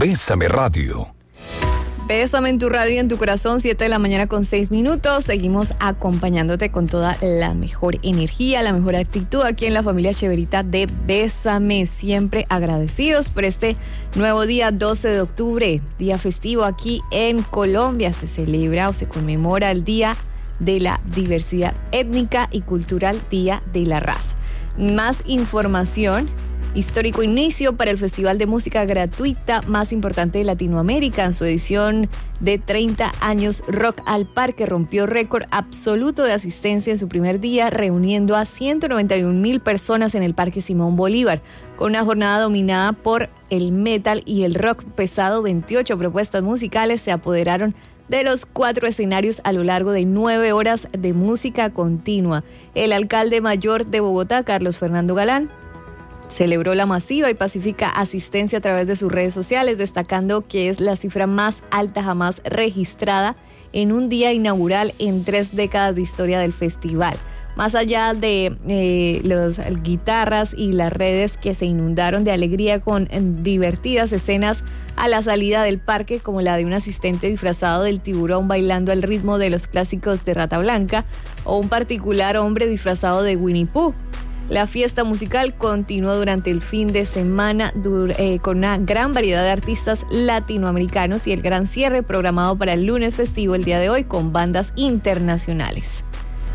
Bésame Radio. Bésame en tu radio y en tu corazón, 7 de la mañana con 6 minutos. Seguimos acompañándote con toda la mejor energía, la mejor actitud aquí en la familia Cheverita de Bésame. Siempre agradecidos por este nuevo día 12 de octubre, día festivo aquí en Colombia. Se celebra o se conmemora el Día de la Diversidad Étnica y Cultural, Día de la Raza. Más información. Histórico inicio para el Festival de Música Gratuita más importante de Latinoamérica. En su edición de 30 años, Rock al Parque rompió récord absoluto de asistencia en su primer día, reuniendo a 191,000 personas en el Parque Simón Bolívar. Con una jornada dominada por el metal y el rock pesado, 28 propuestas musicales se apoderaron de los 4 escenarios a lo largo de 9 horas de música continua. El alcalde mayor de Bogotá, Carlos Fernando Galán, celebró la masiva y pacífica asistencia a través de sus redes sociales, destacando que es la cifra más alta jamás registrada en un día inaugural en 3 décadas de historia del festival. Más allá de las guitarras y las redes que se inundaron de alegría con divertidas escenas a la salida del parque, como la de un asistente disfrazado del tiburón bailando al ritmo de los clásicos de Rata Blanca, o un particular hombre disfrazado de Winnie Pooh. La fiesta musical continuó durante el fin de semana con una gran variedad de artistas latinoamericanos y el gran cierre programado para el lunes festivo el día de hoy con bandas internacionales.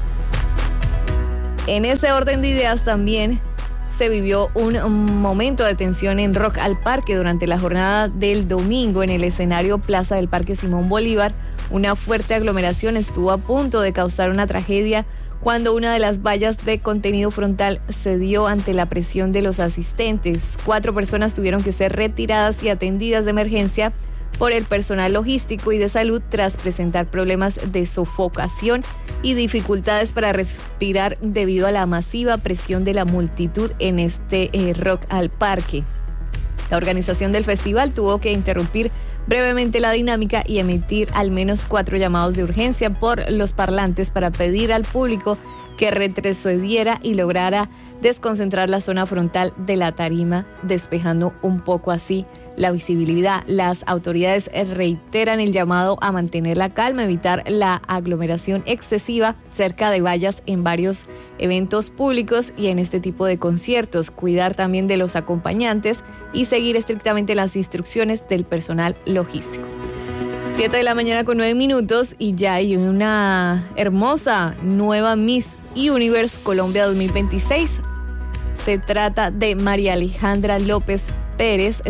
En ese orden de ideas también se vivió un momento de tensión en Rock al Parque durante la jornada del domingo en el escenario Plaza del Parque Simón Bolívar. Una fuerte aglomeración estuvo a punto de causar una tragedia cuando una de las vallas de contenido frontal cedió ante la presión de los asistentes. 4 personas tuvieron que ser retiradas y atendidas de emergencia por el personal logístico y de salud tras presentar problemas de sofocación y dificultades para respirar debido a la masiva presión de la multitud en este Rock al Parque. La organización del festival tuvo que interrumpir brevemente la dinámica y emitir al menos 4 llamados de urgencia por los parlantes para pedir al público que retrocediera y lograra desconcentrar la zona frontal de la tarima, despejando un poco así la visibilidad. Las autoridades reiteran el llamado a mantener la calma, evitar la aglomeración excesiva cerca de vallas en varios eventos públicos y en este tipo de conciertos, cuidar también de los acompañantes y seguir estrictamente las instrucciones del personal logístico. 7 de la mañana con 9 minutos y ya hay una hermosa nueva Miss Universe Colombia 2026. Se trata de María Alejandra López Pérez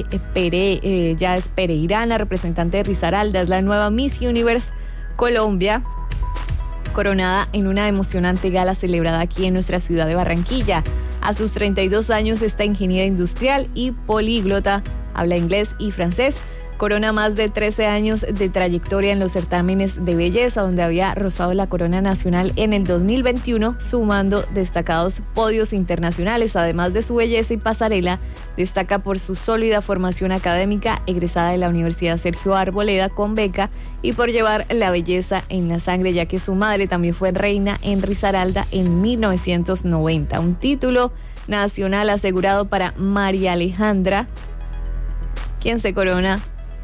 ya es pereirana, representante de Risaralda. Es la nueva Miss Universe Colombia, coronada en una emocionante gala celebrada aquí en nuestra ciudad de Barranquilla. A sus 32 años, esta ingeniera industrial y políglota, habla inglés y francés. Corona más de 13 años de trayectoria en los certámenes de belleza, donde había rozado la corona nacional en el 2021, sumando destacados podios internacionales. Además de su belleza y pasarela, destaca por su sólida formación académica, egresada de la Universidad Sergio Arboleda con beca, y por llevar la belleza en la sangre, ya que su madre también fue reina en Risaralda en 1990. Un título nacional asegurado para María Alejandra, quien se corona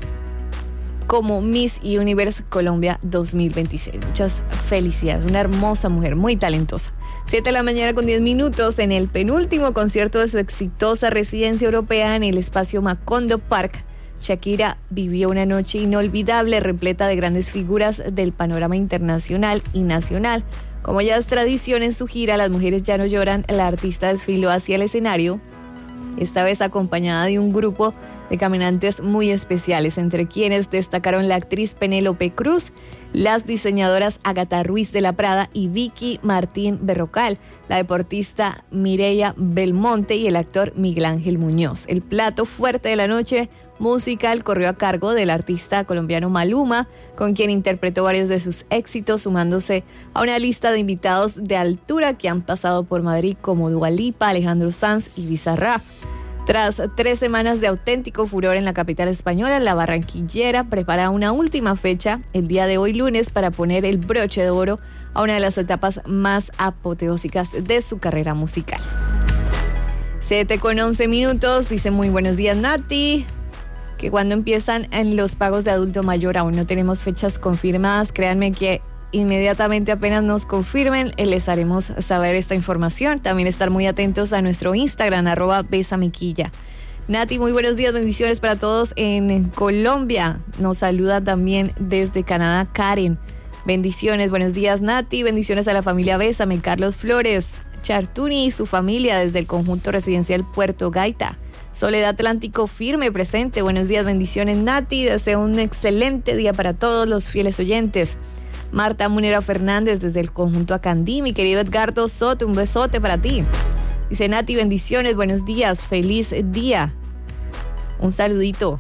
como Miss Universe Colombia 2026. Muchas felicidades, una hermosa mujer, muy talentosa. 7 de la mañana con 10 minutos, en el penúltimo concierto de su exitosa residencia europea en el espacio Macondo Park, Shakira vivió una noche inolvidable, repleta de grandes figuras del panorama internacional y nacional. Como ya es tradición en su gira Las Mujeres Ya No Lloran, la artista desfiló hacia el escenario, esta vez acompañada de un grupo de caminantes muy especiales, entre quienes destacaron la actriz Penélope Cruz, las diseñadoras Agatha Ruiz de la Prada y Vicky Martín Berrocal, la deportista Mireia Belmonte y el actor Miguel Ángel Muñoz. El plato fuerte de la noche musical corrió a cargo del artista colombiano Maluma, con quien interpretó varios de sus éxitos, sumándose a una lista de invitados de altura que han pasado por Madrid como Dua Lipa, Alejandro Sanz y Bizarrap. Tras 3 semanas de auténtico furor en la capital española, la barranquillera prepara una última fecha el día de hoy lunes para poner el broche de oro a una de las etapas más apoteósicas de su carrera musical. 7:11 minutos, dice muy buenos días Nati. que cuando empiezan en los pagos de adulto mayor. Aún no tenemos fechas confirmadas. Créanme que inmediatamente apenas nos confirmen, les haremos saber esta información. También estar muy atentos a nuestro Instagram, @besamequilla. Nati, muy buenos días, bendiciones para todos en Colombia. Nos saluda también desde Canadá Karen. Bendiciones, buenos días Nati, bendiciones a la familia Bésame. Carlos Flores, Chartuni y su familia desde el conjunto residencial Puerto Gaita. Soledad Atlántico firme presente, buenos días, bendiciones Nati. Deseo un excelente día para todos los fieles oyentes. Marta Munera Fernández desde el conjunto Acandí, mi querido Edgardo Soto, un besote para ti. Dice Nati, bendiciones, buenos días, feliz día. Un saludito.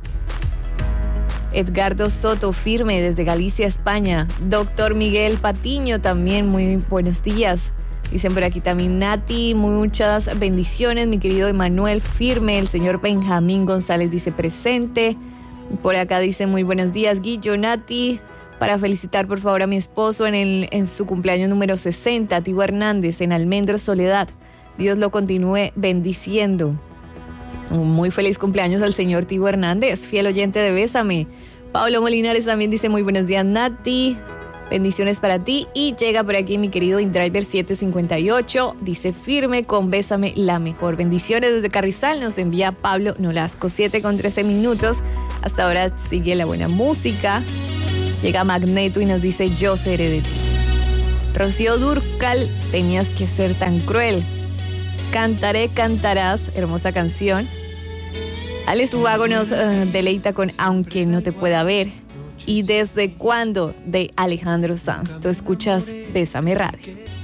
Edgardo Soto, firme desde Galicia, España. Doctor Miguel Patiño, también muy buenos días. Dicen por aquí también Nati, muchas bendiciones. Mi querido Emanuel, firme. El señor Benjamín González dice presente. Por acá dice muy buenos días, Guillo, Nati. Para felicitar por favor a mi esposo en su cumpleaños número 60, Tibo Hernández, en Almendro, Soledad. Dios lo continúe bendiciendo. Un muy feliz cumpleaños al señor Tibo Hernández, fiel oyente de Bésame. Pablo Molinares también dice muy buenos días Nati, bendiciones para ti. Y llega por aquí mi querido InDriver 758, dice firme con Bésame la mejor. Bendiciones desde Carrizal, nos envía Pablo Nolasco, 7:13. Hasta ahora sigue la buena música. Llega Magneto y nos dice yo seré de ti. Rocío Dúrcal, tenías que ser tan cruel. Cantaré, cantarás, hermosa canción. Alex Ubago nos deleita con Aunque no te pueda ver. Y Desde cuándo, de Alejandro Sanz. Tú escuchas Bésame Radio.